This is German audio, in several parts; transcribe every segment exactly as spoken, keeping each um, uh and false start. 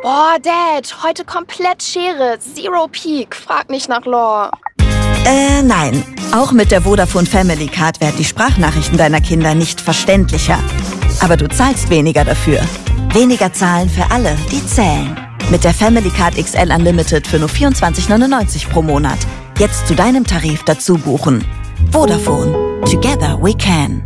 Boah, Dad, heute komplett Schere. Zero Peak. Frag nicht nach Lore. Äh, nein. Auch mit der Vodafone Family Card werden die Sprachnachrichten deiner Kinder nicht verständlicher. Aber du zahlst weniger dafür. Weniger zahlen für alle, die zählen. Mit der Family Card X L Unlimited für nur vierundzwanzig neunundneunzig pro Monat. Jetzt zu deinem Tarif dazu buchen. Vodafone. Together we can.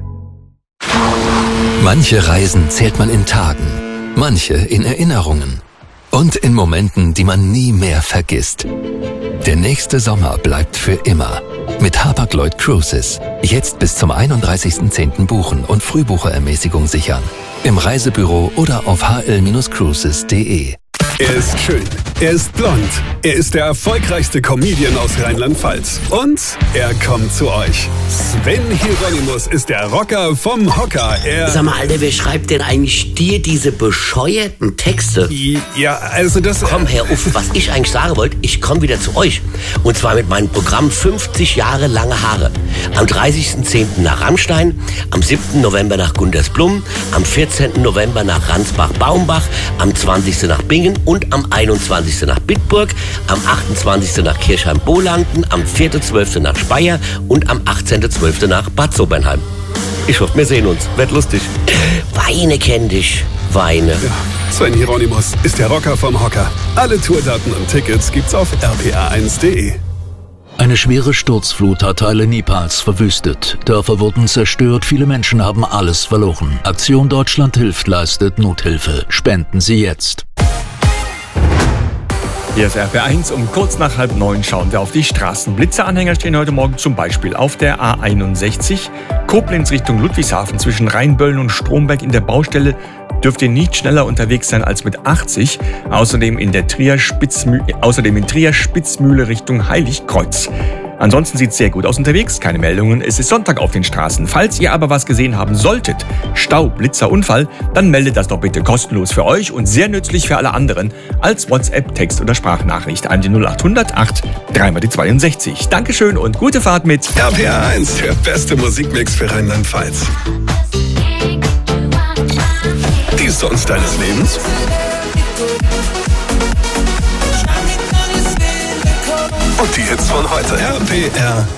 Manche Reisen zählt man in Tagen, manche in Erinnerungen und in Momenten, die man nie mehr vergisst. Der nächste Sommer bleibt für immer. Mit Hapag-Lloyd Cruises. Jetzt bis zum einunddreißigsten zehnten buchen und Frühbucherermäßigung sichern. Im Reisebüro oder auf h l Bindestrich cruises punkt de. Er ist schön, er ist blond, er ist der erfolgreichste Comedian aus Rheinland-Pfalz. Und er kommt zu euch. Sven Hieronymus ist der Rocker vom Hocker. Er Sag mal, Alter, wer schreibt denn eigentlich dir diese bescheuerten Texte? Ja, also das... Komm, Herr Uff, was ich eigentlich sagen wollte, ich komme wieder zu euch. Und zwar mit meinem Programm fünfzig Jahre lange Haare. Am dreißigsten zehnten nach Rammstein, am siebten November nach Gundersblum, am vierzehnten November nach Ransbach-Baumbach, am zwanzigsten nach Bingen und am einundzwanzigsten nach Bitburg, am achtundzwanzigsten nach Kirchheim-Bolanden, am vierten zwölften nach Speyer und am achtzehnten zwölften nach Bad Sobernheim. Ich hoffe, wir sehen uns. Wird lustig. Weine kenn dich. Weine. Ja, Sven Hieronymus ist der Rocker vom Hocker. Alle Tourdaten und Tickets gibt's auf r p a eins punkt de. Eine schwere Sturzflut hat Teile Nepals verwüstet. Dörfer wurden zerstört, viele Menschen haben alles verloren. Aktion Deutschland hilft leistet Nothilfe. Spenden Sie jetzt. Hier ist R P eins, um kurz nach halb neun schauen wir auf die Straßen. Blitzeranhänger stehen heute Morgen zum Beispiel auf der A einundsechzig, Koblenz Richtung Ludwigshafen zwischen Rheinböllen und Stromberg in der Baustelle. Dürft ihr nicht schneller unterwegs sein als mit achtzig. Außerdem in der Trier Spitzmühle, außerdem in Trier Spitzmühle Richtung Heiligkreuz. Ansonsten sieht es sehr gut aus unterwegs, keine Meldungen. Es ist Sonntag auf den Straßen. Falls ihr aber was gesehen haben solltet, Stau, Blitzer, Unfall, dann meldet das doch bitte kostenlos für euch und sehr nützlich für alle anderen als WhatsApp, Text oder Sprachnachricht an die null acht null null acht drei mal die zweiundsechzig. Dankeschön und gute Fahrt mit R P A eins, der beste Musikmix für Rheinland-Pfalz. Die Songs deines Lebens? Und die Hits von heute. R P R